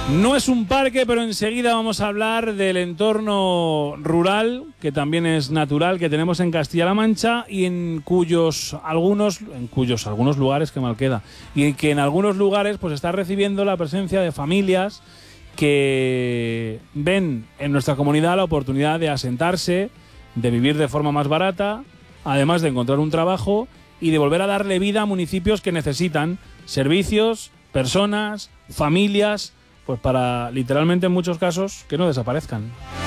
No es un parque, pero enseguida vamos a hablar del entorno rural, que también es natural, que tenemos en Castilla-La Mancha y en cuyos algunos lugares, que mal queda, y que en algunos lugares pues está recibiendo la presencia de familias que ven en nuestra comunidad la oportunidad de asentarse, de vivir de forma más barata, además de encontrar un trabajo y de volver a darle vida a municipios que necesitan servicios, personas, familias, pues para, literalmente en muchos casos, que no desaparezcan.